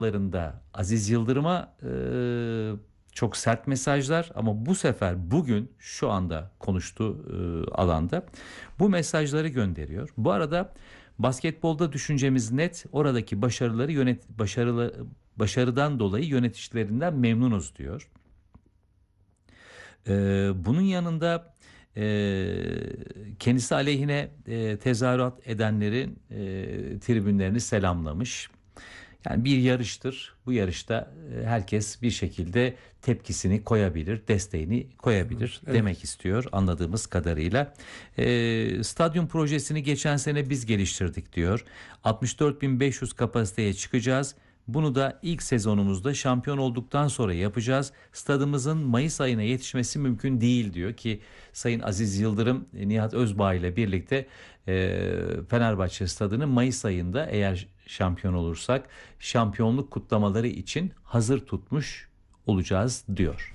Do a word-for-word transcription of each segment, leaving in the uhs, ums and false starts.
Larında Aziz Yıldırım'a e, çok sert mesajlar, ama bu sefer bugün şu anda konuştuğu e, alanda bu mesajları gönderiyor. Bu arada basketbolda düşüncemiz net. Oradaki başarıları yönet başarılı başarıdan dolayı yöneticilerinden memnunuz diyor. E, bunun yanında e, kendisi aleyhine e, tezahürat edenlerin e, tribünlerini selamlamış. Yani bir yarıştır. Bu yarışta e, herkes bir şekilde tepkisini koyabilir, desteğini koyabilir Evet. demek istiyor anladığımız kadarıyla. E, stadyum projesini geçen sene biz geliştirdik diyor. altmış dört bin beş yüz kapasiteye çıkacağız. Bunu da ilk sezonumuzda şampiyon olduktan sonra yapacağız. Stadımızın Mayıs ayına yetişmesi mümkün değil diyor ki Sayın Aziz Yıldırım, Nihat Özbağ ile birlikte e, Fenerbahçe stadını Mayıs ayında eğer şampiyon olursak şampiyonluk kutlamaları için hazır tutmuş olacağız diyor.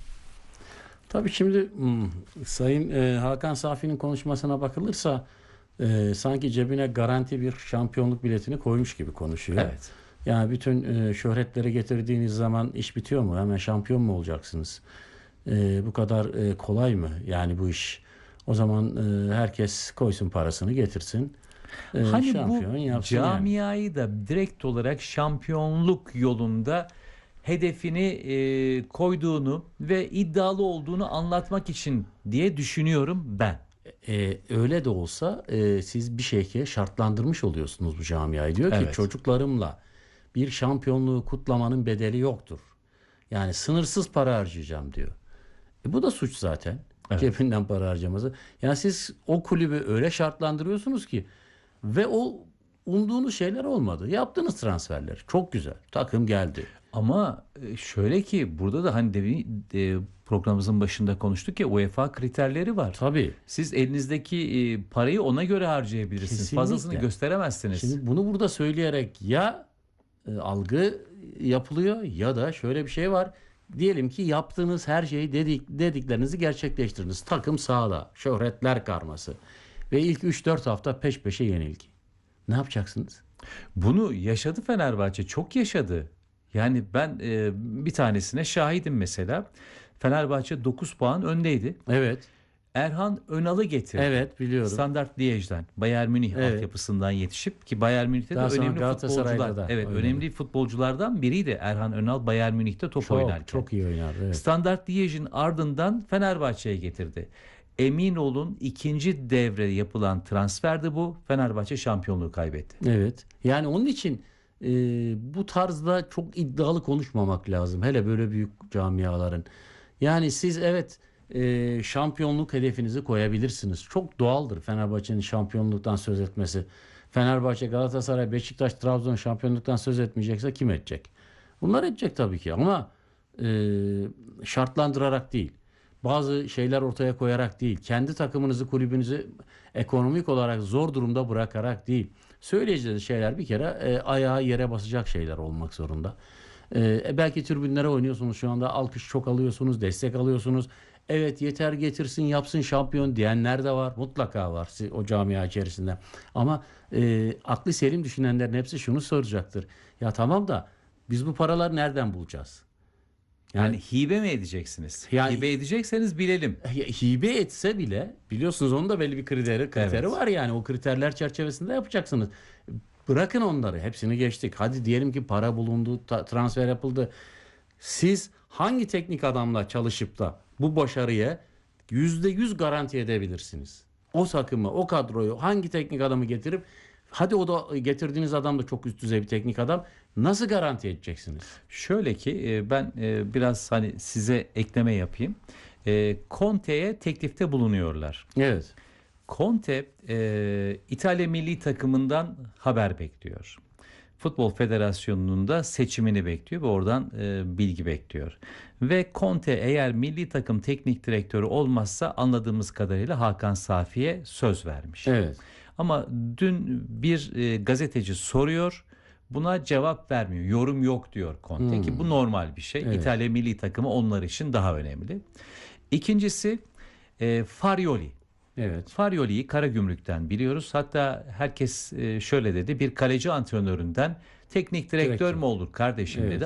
Tabii şimdi hmm, Sayın e, Hakan Safi'nin konuşmasına bakılırsa e, sanki cebine garanti bir şampiyonluk biletini koymuş gibi konuşuyor. Evet. Yani bütün e, şöhretleri getirdiğiniz zaman iş bitiyor mu? Hemen şampiyon mu olacaksınız? E, bu kadar e, kolay mı? Yani bu iş. O zaman e, herkes koysun parasını getirsin. E, Hani bu şampiyon yapsın yani. camiayı da direkt olarak şampiyonluk yolunda hedefini e, koyduğunu ve iddialı olduğunu anlatmak için diye düşünüyorum ben. E, öyle de olsa e, siz bir şeye şartlandırmış oluyorsunuz bu camiayı. Diyor ki Evet. çocuklarımla bir şampiyonluğu kutlamanın bedeli yoktur. Yani sınırsız para harcayacağım diyor. E, bu da suç zaten. Evet. Cebinden para harcaması. Yani siz o kulübü öyle şartlandırıyorsunuz ki ve o umduğunuz şeyler olmadı. Yaptığınız transferler çok güzel. Takım geldi. Ama e, şöyle ki burada da hani demin, e, programımızın başında konuştuk ya, UEFA kriterleri var. Tabii. Siz elinizdeki e, parayı ona göre harcayabilirsiniz. Kesinlikle. Fazlasını gösteremezsiniz. Şimdi bunu burada söyleyerek ya e, algı yapılıyor ya da şöyle bir şey var. Diyelim ki yaptığınız her şeyi dedik, dediklerinizi gerçekleştirdiniz. Takım sahada, şöhretler karması ve ilk üç dört hafta peş peşe yenilgi. Ne yapacaksınız? Bunu yaşadı Fenerbahçe, çok yaşadı. Yani ben e, bir tanesine şahidim mesela. Fenerbahçe dokuz puan öndeydi. Evet. Erhan Önal'ı getirdi. Evet, biliyorum. Standart Liège'den, Bayern Münih Evet. altyapısından yetişip, ki Bayern Münih'te de Daha sonra önemli Galatasaray'da futbolcular. da Evet, oynadı. önemli futbolculardan biriydi Erhan Önal Bayern Münih'te top Çok oynarken. çok iyi oynardı. Evet. Standart Liège'in ardından Fenerbahçe'ye getirdi. Emin olun ikinci devre yapılan transferdi bu. Fenerbahçe şampiyonluğu kaybetti. Evet. Yani onun için e, bu tarzda çok iddialı konuşmamak lazım. Hele böyle büyük camiaların. Yani siz evet e, şampiyonluk hedefinizi koyabilirsiniz. Çok doğaldır Fenerbahçe'nin şampiyonluktan söz etmesi. Fenerbahçe, Galatasaray, Beşiktaş, Trabzon şampiyonluktan söz etmeyecekse kim edecek? Bunlar edecek tabii ki ama e, şartlandırarak değil. Bazı şeyler ortaya koyarak değil. Kendi takımınızı, kulübünüzü ekonomik olarak zor durumda bırakarak değil. Söyleyeceğiniz şeyler bir kere e, ayağı yere basacak şeyler olmak zorunda. E, belki tribünlere oynuyorsunuz şu anda, alkış çok alıyorsunuz, destek alıyorsunuz. Evet yeter getirsin yapsın şampiyon diyenler de var. Mutlaka var o camia içerisinde. Ama e, aklı selim düşünenlerin hepsi şunu soracaktır. Ya tamam da biz bu paraları nereden bulacağız? Yani hibe mi edeceksiniz? Yani- hibe edecekseniz bilelim. Hibe etse bile biliyorsunuz onun da belli bir kriteri, kriteri Evet. var yani o kriterler çerçevesinde yapacaksınız. Bırakın onları, hepsini geçtik. Hadi diyelim ki para bulundu, ta- transfer yapıldı. Siz hangi teknik adamla çalışıp da bu başarıya yüzde yüz garanti edebilirsiniz? O takımı, o kadroyu hangi teknik adamı getirip, hadi o da getirdiğiniz adam da çok üst düzey bir teknik adam, nasıl garanti edeceksiniz? Şöyle ki e, ben e, biraz hani size ekleme yapayım. E, Conte'ye teklifte bulunuyorlar. Evet. Conte e, İtalya milli takımından haber bekliyor. Futbol Federasyonu'nun da seçimini bekliyor ve oradan e, bilgi bekliyor. Ve Conte eğer milli takım teknik direktörü olmazsa anladığımız kadarıyla Hakan Safi'ye söz vermiş. Evet. Ama dün bir e, gazeteci soruyor. Buna cevap vermiyor. Yorum yok diyor Conte, ki bu normal bir şey. Evet. İtalya milli takımı onlar için daha önemli. İkincisi e, Farioli. Evet. Farioli'yi Karagümrük'ten biliyoruz. Hatta herkes e, şöyle dedi, bir kaleci antrenöründen teknik direktör Direktör. mü olur kardeşim Evet. dedi.